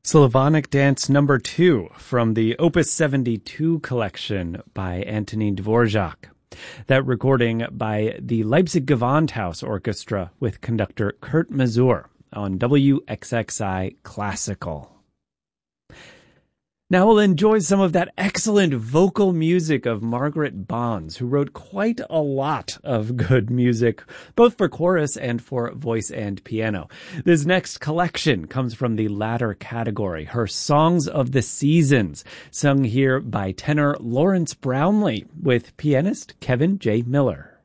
Slavonic Dance Number 2 from the Opus 72 collection by Antonin Dvorak. That recording by the Leipzig Gewandhaus Orchestra with conductor Kurt Masur on WXXI Classical. Now we'll enjoy some of that excellent vocal music of Margaret Bonds, who wrote quite a lot of good music, both for chorus and for voice and piano. This next collection comes from the latter category, her Songs of the Seasons, sung here by tenor Lawrence Brownlee with pianist Kevin J. Miller.